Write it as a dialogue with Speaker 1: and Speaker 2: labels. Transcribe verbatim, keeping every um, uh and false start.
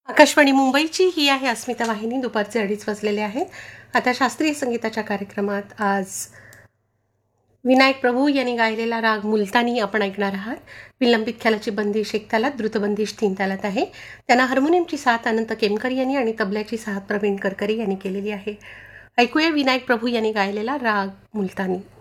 Speaker 1: आकाशवाणी मुंबईची ही आहे अस्मिता वाहिनी. दुपारचे अडीच वाजलेले आहेत. आता शास्त्रीय संगीताच्या कार्यक्रमात आज विनायक प्रभू यांनी गायलेला राग मुलतानी आपण ऐकणार आहात. विलंबित ख्यालाची बंदिश एक तालात, द्रुतबंदिश तीन तालात आहे. त्यांना हार्मोनियमची साथ अनंत केमकर यांनी आणि तबल्याची साथ प्रवीण करकरी यांनी केलेली आहे. ऐकूया विनायक प्रभू यांनी गायलेला राग मुलतानी.